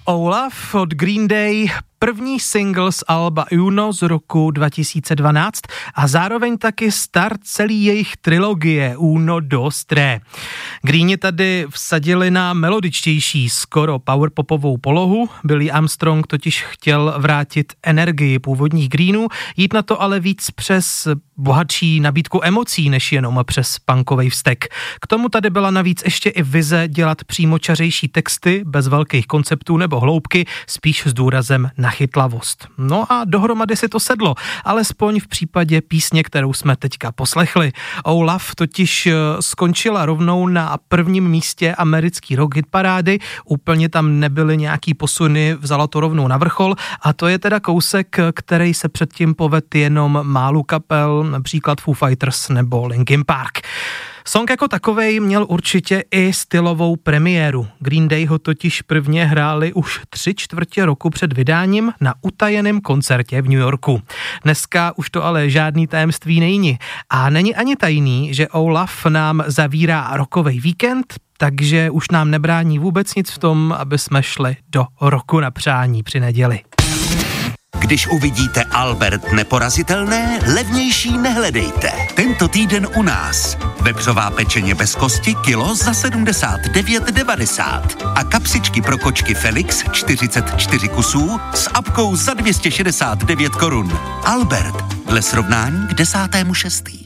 Olaf od Green Day, první single z alba Juno z roku 2012 a zároveň taky start celý jejich trilogie Uno, dos, tre. Greeni tady vsadili na melodičtější, skoro powerpopovou polohu. Billy Armstrong totiž chtěl vrátit energii původních Greenů, jít na to ale víc přes bohatší nabídku emocí, než jenom přes punkovej vztek. K tomu tady byla navíc ještě i vize dělat přímočařejší texty, bez velkých konceptů nebo hloubky, spíš s důrazem na chytlavost. No a dohromady si to sedlo, alespoň v případě písně, kterou jsme teďka poslechli. Olaf totiž skončila rovnou na prvním místě americký rock hit parády, úplně tam nebyly nějaký posuny, vzala to rovnou na vrchol a to je teda kousek, který se předtím povedl jenom málu kapel, například Foo Fighters nebo Linkin Park. Song jako takovej měl určitě i stylovou premiéru. Green Day ho totiž prvně hráli už 3/4 roku před vydáním na utajeném koncertě v New Yorku. Dneska už to ale žádný tajemství není. A není ani tajný, že Olaf nám zavírá rockovej víkend, takže už nám nebrání vůbec nic v tom, aby jsme šli do roku na přání při neděli. Když uvidíte Albert neporazitelné, levnější nehledejte. Tento týden u nás. Vepřová pečeně bez kosti kilo za 79,90 a kapsičky pro kočky Felix 44 kusů s apkou za 269 korun. Albert, dle srovnání k 10.6.